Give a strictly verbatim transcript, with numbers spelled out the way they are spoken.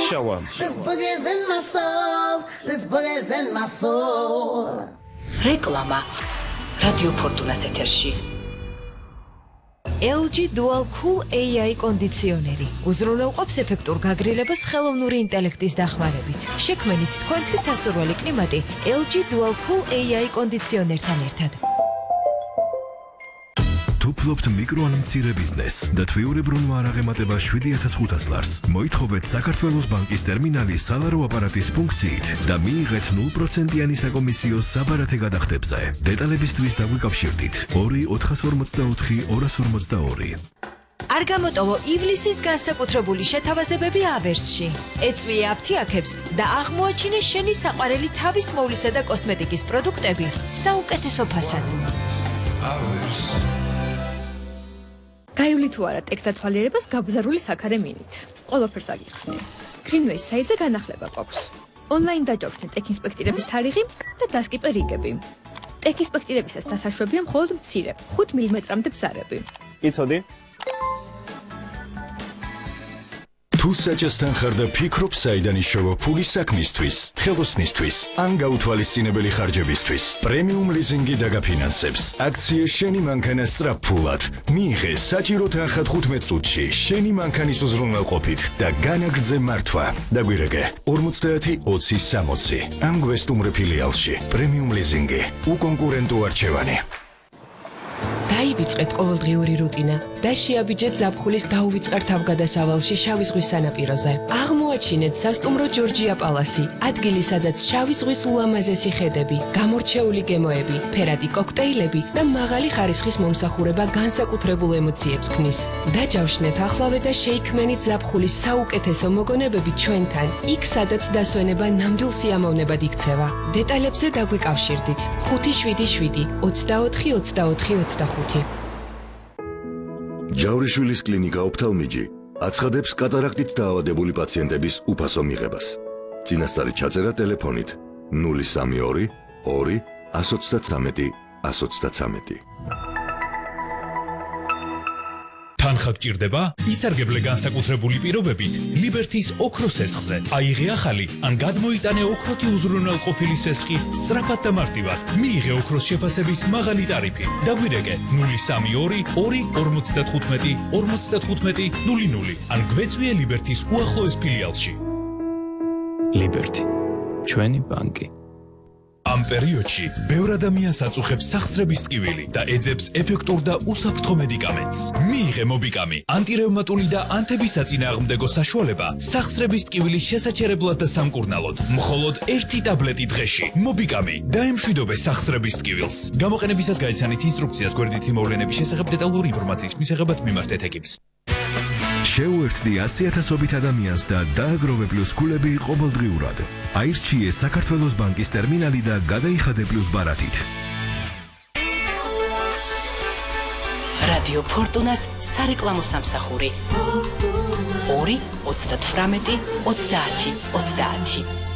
შავა. This boogie's in my soul. This boogie's in my soul. რეკლამა რადიო ფორტუნას ეთერში. ელ ჯი Dual Cool ეი აი კონდიციონერი უზრუნველყოფს ეფექტურ გაგრილებას ხელოვნური ინტელექტის დახმარებით. შექმნით თქვენთვის სასურველი კლიმატი ელ ჯი Dual Cool ეი აი კონდიციონერთან ერთად. თუ ფლობთ მიკრო ან მცირე ბიზნესს და თვიურებრუნვა არ აღემატება შვიდი ათას ხუთას ლარს, მოითხოვეთ საქართველოს ბანკის ტერმინალის სალარო აპარატის ფუნქციით და მიიღეთ ნულ პროცენტიანი საკომისიო საბარათე გადახდებზე. დეტალებისთვის დაგვიკავშირდით ორი ოთხას ორმოცდაოთხი ორას ორმოცდაორი. არ გამოტოვო ივლისის განსაკუთრებული შეთავაზებები ავერსში. ეწვიე აფთიაქებს და აღმოაჩინე შენი საყვარელი თავის მოვლისა და კოსმეტიკის პროდუქტები საუკეთესო ფასად. გაივლი თუ არა ტექდათვალიერებას გაბზარული საქარე მინით. ყველაფერს აგიხსნე. Greenway საიტზე განახლება გვაქვს. ონლაინ დაჯავშნე ტექ ინსპექტირების თარიღი და დასკიპე რიგები. ტექ ინსპექტირებისას დასაშვებია მხოლოდ მცირე, ხუთ მილიმეტრამდე ბზარები. იცოდი? თუ საჭესთან ხარ და ფიქრობ საიდან იშოვა ფული საქმისთვის, ხელოსნისთვის, ან გაუთვალისწინებელი ხარჯებისთვის, პრემიუმ ლიზინგი დაგაფინანსებს. აქცია შენი მანქანა სწრაფფულად. მიიღე საჭირო თანხა თხუთმეტ წუთში შენი მანქანის უზრუნველყოფით და განაგრძე მართვა. დაგვირეკე ორმოცდაათი ოცი სამოცი. ამ გვესტუმრე ფილიალში. პრემიუმ ლიზინგი. უკონკურენტო არჩევანი. დაივიწყეთ ყოველდღიური რუტინა და შეაბიჯეთ ზაფხულის დაუვიწყარ თავგადასავალში შავი ზღვის სანაპიროზე. აღმოაჩინეთ სასტუმრო ჯორჯია პალასი, ადგილი, სადაც შავი ზღვის ულამაზესი ხედები, გამორჩეული გემოები, ფერადი კოქტეილები და მაღალი ხარისხის მომსახურება განსაკუთრებულ ემოციებს ქმნის. დაჯავშნეთ ახლავე და შეიქმნით ზაფხულის საუკეთესო მოგონებები ჩვენთან, იქ სადაც დასვენება ნამდვილ სიამოვნებად იქცევა. დეტალებზე დაგვიკავშირდით ხუთი შვიდი შვიდი ოცდაოთხი ოცდაოთხი ოცდახუთი. ჯავრიშვილის კლინიკა ოფთალმიჯი აცხადებს კატარაქტით დაავადებული პაციენტების უფასო მიღებას. წინასწარი ჩაწერა ტელეფონით ნული სამი ორი ორი ას ოცდათვრამეტი ას ოცდათვრამეტი. თანხა გჭირდება? ისარგებლე განსაკუთრებული პირობებით ლიბერთის ოქროს სესხზე. აიღე ახალი ან გადმოიტანე ოქროთი უზრუნველყოფილი სესხი სწრაფად და მარტივად. მიიღე ოქროს შეფასების მაღალი ტარიფი. დაგვირეკე ნული სამი ორი ორი ორმოცდათხუთმეტი ორმოცდათხუთმეტი ნული ნული ან გვეწვიე ლიბერთის უახლოეს ფილიალში. ლიბერთი, ჩვენი ბანკი. ამ პერიოდში ბევრ ადამიანს აწუხებს სახსრების ტკივილი და ეძებს ეფექტურ და უსაფრთხო მედიკამენტს. მიიღე მობიკამი, ანტირევმატული და ანთებისაწინააღმდეგო საშუალება სახსრების ტკივილის შესაჩერებლად და სამკურნალოდ. მხოლოდ ერთი ტაბლეტი დღეში. მობიკამი დაემშვიდობე სახსრების ტკივილს. გამოყენებისას გაიცანით ინსტრუქციას გვერდითი მოვლენების შესახებ დეტალური ინფორმაციის მისაღებად მიმართეთ ეკიპს. შეუერთდი ასი ათასობით ადამიანს და დააგროვე პლუს ქულები ყოველდღიურად. აირჩიე საქართველოს ბანკის ტერმინალი და გადაიხადე პლუს ბარათით. რადიო ფორტუნას სარეკლამო სამსახური ორი ოცდათვრამეტი ოცდაათი ოცდაათი.